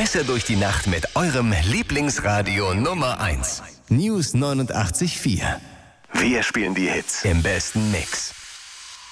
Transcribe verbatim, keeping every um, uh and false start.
Besser durch die Nacht mit eurem Lieblingsradio Nummer eins. News neunundachtzig Komma vier. Wir spielen die Hits im besten Mix.